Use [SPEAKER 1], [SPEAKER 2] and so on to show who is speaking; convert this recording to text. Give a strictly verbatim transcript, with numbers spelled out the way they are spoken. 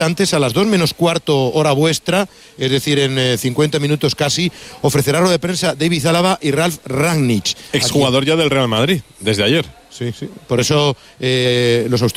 [SPEAKER 1] Antes, a las dos menos cuarto hora vuestra, es decir, en eh, cincuenta minutos casi, ofrecerá rueda de prensa David Álava y Ralf Rangnick.
[SPEAKER 2] Exjugador ya del Real Madrid, desde ayer.
[SPEAKER 1] Sí, sí. Por eso eh, los